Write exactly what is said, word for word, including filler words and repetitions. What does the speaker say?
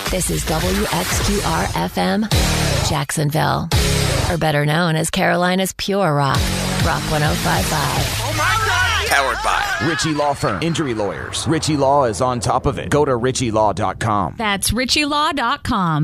This is W X Q R F M, Jacksonville. Or better known as Carolina's Pure Rock, Rock one oh five point five. Oh my God! Powered by Ritchie Law Firm. Injury lawyers. Ritchie Law is on top of it. Go to ritchie law dot com. That's ritchie law dot com.